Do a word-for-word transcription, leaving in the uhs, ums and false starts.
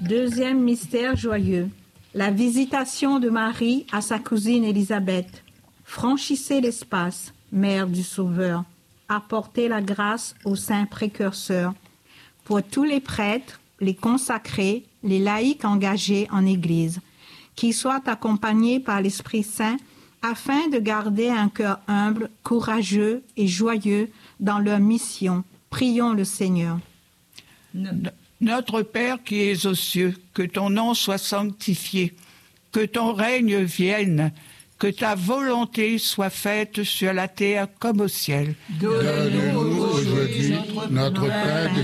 Deuxième mystère joyeux, la visitation de Marie à sa cousine Élisabeth. Franchissez l'espace, Mère du Sauveur, apportez la grâce au saint précurseur. Pour tous les prêtres, les consacrés, les laïcs engagés en Église, qu'ils soient accompagnés par l'Esprit Saint afin de garder un cœur humble, courageux et joyeux dans leur mission. Prions le Seigneur. Notre Père qui es aux cieux, que ton nom soit sanctifié, que ton règne vienne, que ta volonté soit faite sur la terre comme au ciel. Donne-nous aujourd'hui notre pain de